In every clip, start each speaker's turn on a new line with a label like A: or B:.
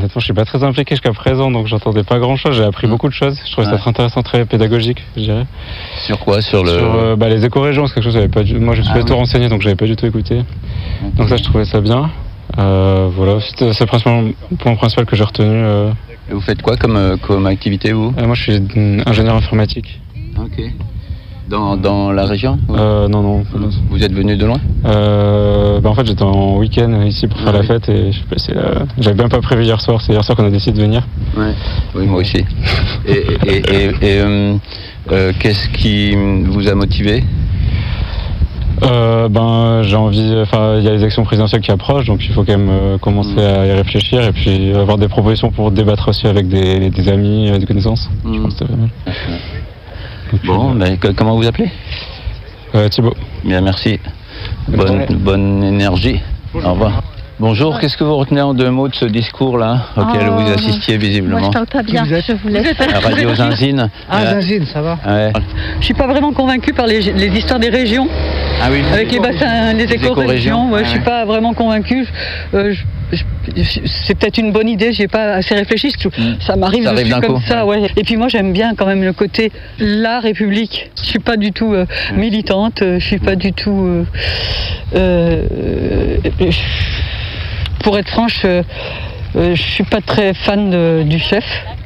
A: honnêtement, je suis pas très impliqué jusqu'à présent, donc j'entendais pas grand-chose. J'ai appris beaucoup de choses. Je trouvais ça très intéressant, très pédagogique, je dirais.
B: Sur quoi? Sur
A: les éco-régions, c'est quelque chose que j'avais pas moi, je me suis pas tout renseigné, donc j'avais pas du tout écouté. Donc ça, je trouvais ça bien. Voilà, c'est le point principal que j'ai retenu.
B: Et vous faites quoi comme activité, vous?
A: Moi, je suis ingénieur informatique.
B: Ok. Dans la région?
A: Non.
B: Vous êtes venu de loin?
A: En fait, j'étais en week-end ici pour faire la fête et je suis passé là. J'avais bien pas prévu hier soir. C'est hier soir qu'on a décidé de venir.
B: Ouais. Oui, moi aussi. Qu'est-ce qui vous a motivé?
A: J'ai envie. Il y a les élections présidentielles qui approchent, donc il faut quand même commencer à y réfléchir et puis avoir des propositions pour débattre aussi avec des amis, des connaissances. Je pense que c'est pas mal.
B: Bon, comment vous appelez?
A: Thibaut.
B: Bien, merci. Bonne énergie. Au revoir. Bonjour, qu'est-ce que vous retenez en 2 mots de ce discours-là auquel vous assistiez visiblement?
C: Moi je parle pas bien, je vous laisse.
B: Radio Zinzine.
D: Zinzine, ça va.
B: Ouais.
E: Je suis pas vraiment convaincue par les histoires des régions.
B: Ah oui.
E: Avec les bassins, les éco-régions. Je suis pas vraiment convaincue. C'est peut-être une bonne idée, j'ai pas assez réfléchi. Ça m'arrive comme ça, ouais. Et puis moi j'aime bien quand même le côté la République. Je suis pas du tout militante, je suis pas du tout. Pour être franche, je suis pas très fan du chef.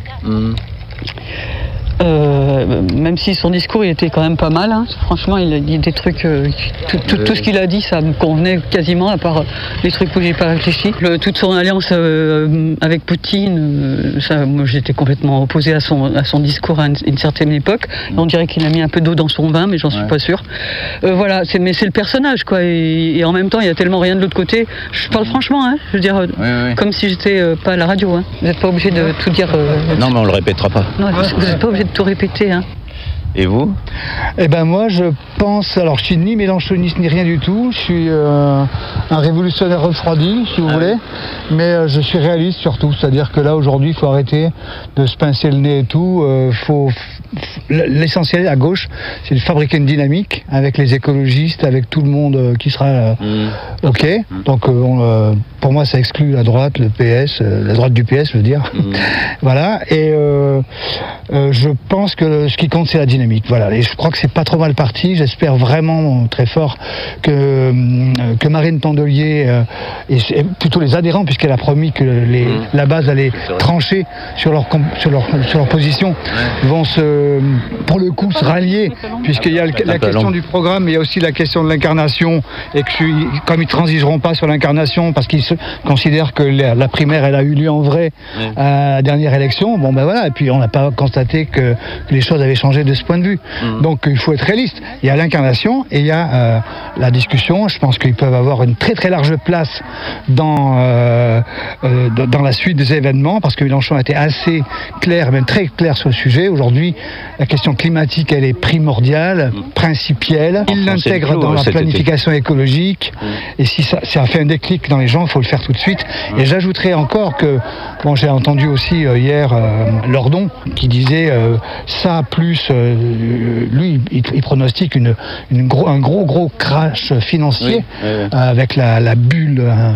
E: Même si son discours il était quand même pas mal, hein. Franchement il a dit des trucs, tout ce qu'il a dit ça me convenait quasiment, à part les trucs où j'ai pas réfléchi. Toute son alliance avec Poutine, moi j'étais complètement opposée à son discours à une certaine époque. On dirait qu'il a mis un peu d'eau dans son vin, mais j'en suis pas sûre. Voilà, mais c'est le personnage quoi, et en même temps il y a tellement rien de l'autre côté. Je parle franchement, hein, je veux dire, comme si j'étais pas à la radio. Hein. Vous n'êtes pas obligé de tout dire.
B: Non mais on le répétera pas.
E: Non, vous n'êtes pas obligé de tout répéter. Hein.
B: Et vous?
D: Moi je pense, alors je suis ni mélanchoniste ni rien du tout, je suis un révolutionnaire refroidi si vous voulez, mais je suis réaliste surtout, c'est-à-dire que là aujourd'hui il faut arrêter de se pincer le nez et tout, l'essentiel à gauche c'est de fabriquer une dynamique avec les écologistes, avec tout le monde qui sera ok, donc pour moi ça exclut la droite, le PS, la droite du PS je veux dire, voilà, et je pense que ce qui compte c'est la dynamique. Voilà, et je crois que c'est pas trop mal parti. J'espère vraiment très fort que Marine Tondelier et plutôt les adhérents, puisqu'elle a promis que la base allait trancher sur leur position, vont pour le coup se rallier, puisqu'il y a la question du programme, mais il y a aussi la question de l'incarnation, et que comme ils transigeront pas sur l'incarnation, parce qu'ils considèrent que la primaire elle a eu lieu en vrai à la dernière élection, voilà, et puis on n'a pas constaté que les choses avaient changé de ce point de vue. Donc il faut être réaliste. Il y a l'incarnation et il y a la discussion. Je pense qu'ils peuvent avoir une très très large place dans la suite des événements, parce que Mélenchon a été assez clair, même très clair sur le sujet. Aujourd'hui, la question climatique, elle est primordiale, principielle. Il l'intègre dans la planification écologique. Et si ça a fait un déclic dans les gens, il faut le faire tout de suite. Et j'ajouterais encore que, j'ai entendu aussi hier Lordon qui disait ça plus lui il pronostique un gros crash financier avec la bulle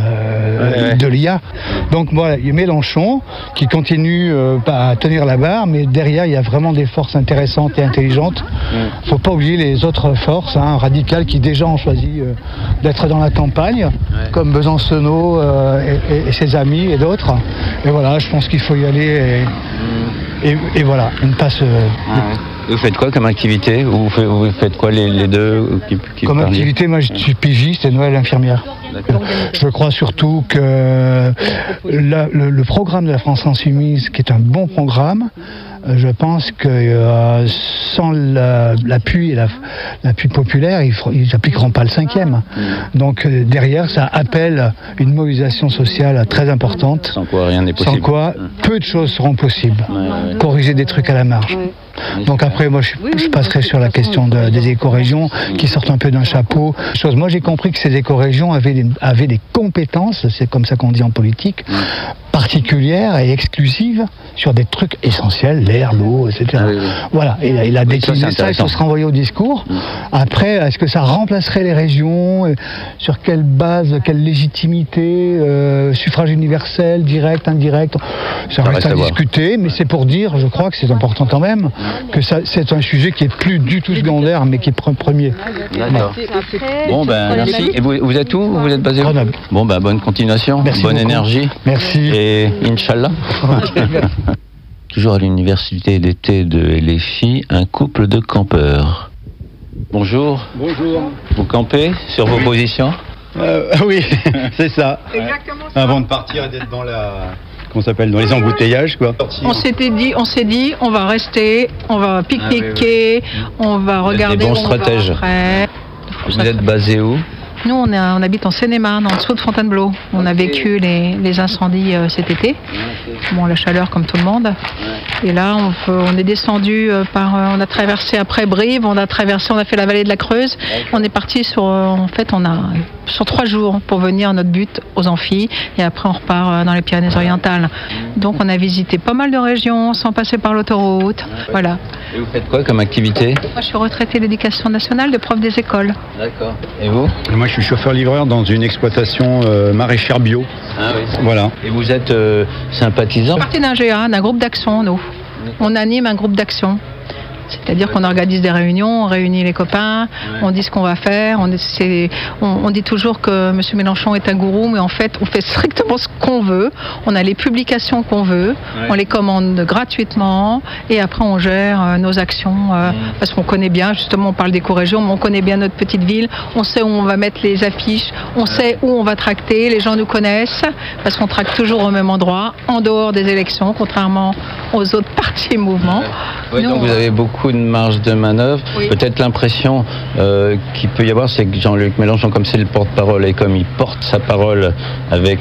D: de l'IA. Donc voilà, il y a Mélenchon qui continue à tenir la barre, mais derrière il y a vraiment des forces intéressantes et intelligentes. Faut pas oublier les autres forces radicales qui déjà ont choisi d'être dans la campagne, comme Besancenot et ses amis et d'autres. Et voilà, je pense qu'il faut y aller et voilà, une passe.
B: Vous faites quoi comme activité? Vous faites quoi les deux
D: comme activité, moi je suis pigiste et Noël infirmière. Je crois surtout que le programme de la France Insoumise, qui est un bon programme, je pense que sans l'appui populaire, ils n'appliqueront pas le 5e. Donc derrière, ça appelle une mobilisation sociale très importante.
B: Sans quoi rien n'est possible.
D: Sans quoi peu de choses seront possibles. Corriger des trucs à la marge. Donc après, moi, je passerai sur la question des écorégions qui sortent un peu d'un chapeau. Moi, j'ai compris que ces écorégions avaient des compétences, c'est comme ça qu'on dit en politique, particulière et exclusive sur des trucs essentiels, l'air, l'eau, etc.
B: Ah oui.
D: Voilà, et il a décliné ça, il faut se renvoyer au discours. Après, est-ce que ça remplacerait les régions? Sur quelle base, quelle légitimité, suffrage universel, direct, indirect? Ça reste à discuter, mais c'est pour dire, je crois que c'est important quand même, que c'est un sujet qui est plus du tout secondaire, mais qui est premier.
B: D'accord. Bon, ben, merci. Et vous êtes où? Vous êtes basé où?
D: Grenoble.
B: Bon, ben, bonne continuation,
D: merci
B: bonne
D: beaucoup.
B: énergie.
D: Merci.
B: Et Inch'Allah. Toujours à l'université d'été de LFI, un couple de campeurs. Bonjour.
C: Bonjour.
B: Vous campez sur vos positions?
C: Oui, c'est ça. Exactement ça. Avant de partir et d'être dans dans les embouteillages, quoi.
F: On s'est dit, on va rester, on va pique-niquer, on va regarder.
B: Des bons stratèges. Vous êtes basé où?
F: Nous, on habite en Seine-et-Marne, en dessous de Fontainebleau. On a vécu les incendies cet été. Bon, la chaleur comme tout le monde. Et là, on est descendu on a traversé après Brive, on a fait la vallée de la Creuse. On est parti sur 3 jours pour venir à notre but aux Amphis. Et après, on repart dans les Pyrénées-Orientales. Donc, on a visité pas mal de régions sans passer par l'autoroute. Voilà.
B: Et vous faites quoi comme activité?
F: Moi, je suis retraitée de l'éducation nationale de prof des écoles.
B: D'accord. Et vous?
C: Moi, je suis chauffeur-livreur dans une exploitation maraîchère bio.
B: Ah oui.
C: Voilà.
B: Et vous êtes sympathisant?
F: Je suis partie d'un GA, d'un groupe d'action, nous. On anime un groupe d'action. C'est-à-dire qu'on organise des réunions, on réunit les copains, on dit ce qu'on va faire. On dit toujours que M. Mélenchon est un gourou, mais en fait, on fait strictement ce qu'on veut. On a les publications qu'on veut, on les commande gratuitement, et après on gère nos actions. Parce qu'on connaît bien, justement, on parle d'éco-région, mais on connaît bien notre petite ville, on sait où on va mettre les affiches, on sait où on va tracter, les gens nous connaissent, parce qu'on tracte toujours au même endroit, en dehors des élections, contrairement aux autres partis et mouvements.
B: Oui, donc vous avez beaucoup de marge de manœuvre. Oui. Peut-être l'impression qu'il peut y avoir, c'est que Jean-Luc Mélenchon, comme c'est le porte-parole et comme il porte sa parole avec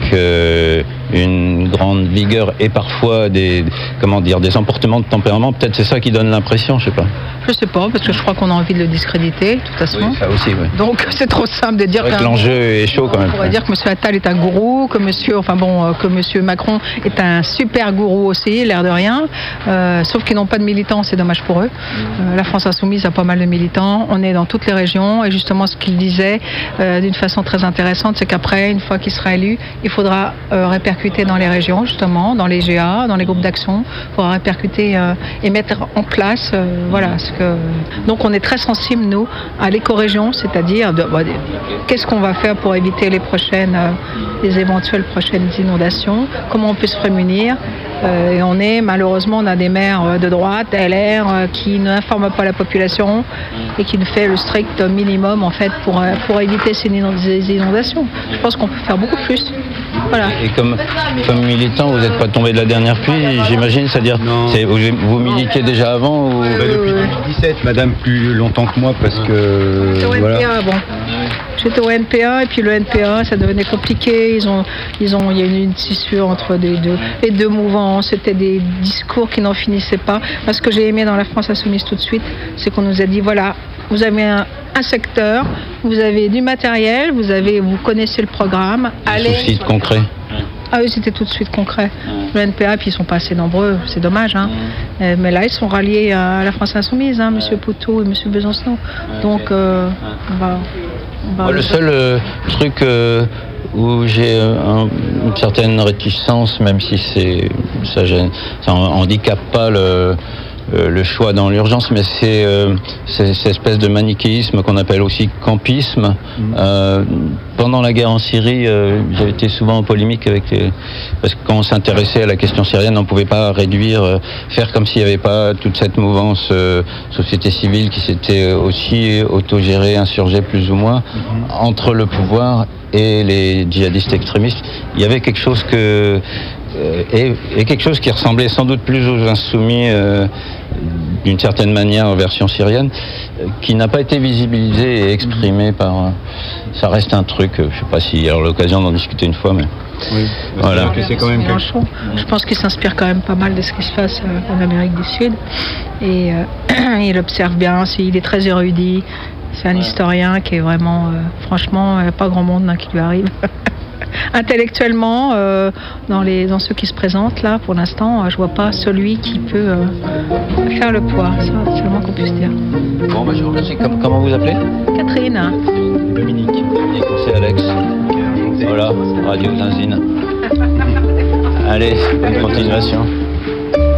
B: une grande vigueur et parfois des emportements de tempérament, peut-être c'est ça qui donne l'impression, je sais pas.
F: Je sais pas, parce que je crois qu'on a envie de le discréditer, de toute façon.
B: Oui, ça aussi, oui.
F: Donc c'est trop simple de dire
B: que l'enjeu est chaud quand même.
F: On pourrait dire que M. Attal est un gourou, que M. Macron est un super gourou aussi, l'air de rien. Sauf qu'ils n'ont pas de militants, c'est dommage pour eux. La France Insoumise a pas mal de militants. On est dans toutes les régions. Et justement, ce qu'il disait d'une façon très intéressante, c'est qu'après, une fois qu'il sera élu, il faudra répercuter dans les régions, justement, dans les GA, dans les groupes d'action. Il faudra répercuter et mettre en place, Donc on est très sensible, nous, à l'éco-région, c'est-à-dire qu'est-ce qu'on va faire pour éviter les éventuelles prochaines inondations, comment on peut se prémunir. Et malheureusement, on a des maires de droite, LR, qui n'informent pas la population et qui ne fait le strict minimum en fait pour éviter ces inondations. Je pense qu'on peut faire beaucoup plus. Voilà.
B: Et comme militant, vous n'êtes pas tombé de la dernière pluie, j'imagine, c'est-à-dire vous militiez déjà avant ou...
C: Depuis 2017, madame, plus longtemps que moi, parce que...
F: J'étais au NPA, J'étais au NPA, et puis le NPA, ça devenait compliqué. Il y a eu une scissure entre les deux mouvements. C'était des discours qui n'en finissaient pas. Moi, ce que j'ai aimé dans la France Insoumise tout de suite, c'est qu'on nous a dit, voilà, vous avez un secteur, vous avez du matériel, vous connaissez le programme.
B: Allez. Souci concret.
F: Ah oui, c'était tout de suite concret. Le NPA, puis ils sont pas assez nombreux, c'est dommage. Mais là, ils sont ralliés à la France Insoumise, M. Poutou et M. Besancenot. Donc,
B: le seul truc où j'ai une certaine réticence, même si ça handicape pas le choix dans l'urgence, mais c'est cette espèce de manichéisme qu'on appelle aussi campisme. Pendant la guerre en Syrie, j'ai été souvent en polémique parce que quand on s'intéressait à la question syrienne, on ne pouvait pas faire comme s'il n'y avait pas toute cette mouvance société civile qui s'était aussi autogérée, insurgée plus ou moins, entre le pouvoir et les djihadistes extrémistes. Il y avait quelque chose et quelque chose qui ressemblait sans doute plus aux insoumis d'une certaine manière en version syrienne, qui n'a pas été visibilisé et exprimé par... Ça reste un truc, je ne sais pas s'il y a l'occasion d'en discuter une fois, mais...
C: Oui, voilà. C'est quand même
F: je pense qu'il s'inspire quand même pas mal de ce qui se passe en Amérique du Sud, et il observe bien, il est très érudit, c'est un historien qui est vraiment... franchement, pas grand monde qui lui arrive. intellectuellement, dans ceux qui se présentent là, pour l'instant, je vois pas celui qui peut faire le poids. Ça, c'est le moins qu'on puisse dire.
B: Bon, je vous remercie. Comment vous appelez?
F: Catherine.
C: Dominique.
B: Dominique, c'est Alex. Voilà, Radio Zinzine. Allez, bonne continuation.